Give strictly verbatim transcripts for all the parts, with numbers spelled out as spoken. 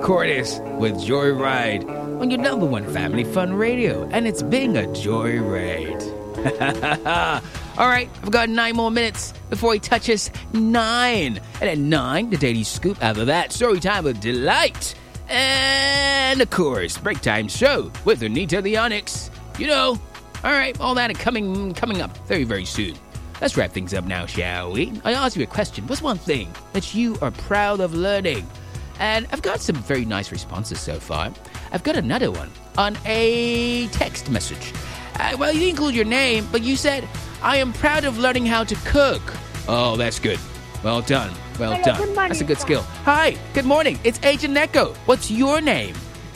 Cortis with Joyride on your number one family fun radio. And it's being a joyride. All right, I've got nine more minutes before he touches nine. And at nine, the Daily Scoop. After that, story time of delight. And, of course, break time show with Anita the Onyx. You know, all right, all that coming coming up very, very soon. Let's wrap things up now, shall we? I asked you a question. What's one thing that you are proud of learning? And I've got some very nice responses so far. I've got another one on a text message. Uh, well, you didn't include your name, but you said, I am proud of learning how to cook. Oh, that's good. Well done. Well Hello, done. good morning, That's a good sir. skill. Hi, good morning. It's Agent Neko. What's your name?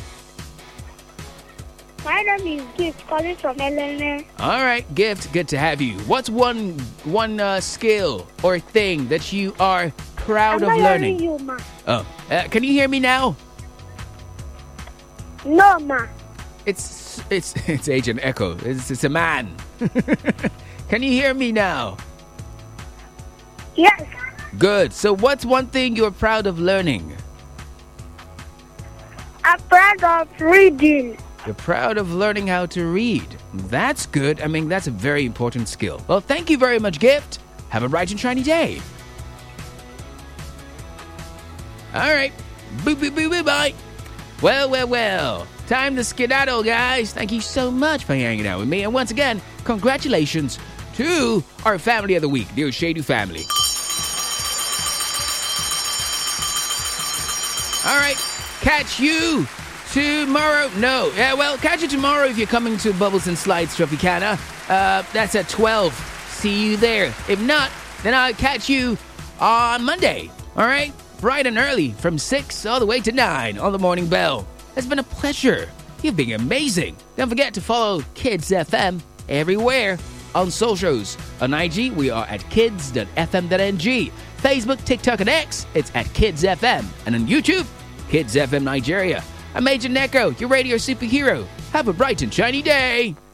My name is Gift, calling from Eleanor. All right, Gift, good to have you. What's one one uh, skill or thing that you are proud I'm of not learning? hearing you, ma. Oh, uh, can you hear me now? No, ma. It's it's it's Agent Echo. It's, it's a man. Can you hear me now? Yes, Good. So what's one thing you're proud of learning? I'm proud of reading. You're proud of learning how to read. That's good. I mean, that's a very important skill. Well, thank you very much, Gift. Have a bright and shiny day. All right. Boo, boo, boo, boo, bye. Well, well, well. Time to skedaddle, guys. Thank you so much for hanging out with me. And once again, congratulations to our family of the week, the Oshadu family. All right. Catch you tomorrow. No. Yeah, well, catch you tomorrow if you're coming to Bubbles and Slides Tropicana. Uh, that's at twelve. See you there. If not, then I'll catch you on Monday. All right? Bright and early from six all the way to nine on the Morning Bell. It's been a pleasure. You've been amazing. Don't forget to follow Kids F M everywhere on socials. On I G, we are at kids dot f m dot n g. Facebook, TikTok, and X, it's at Kids F M. And on YouTube, Kids F M Nigeria. I'm Agent Neko, your radio superhero. Have a bright and shiny day.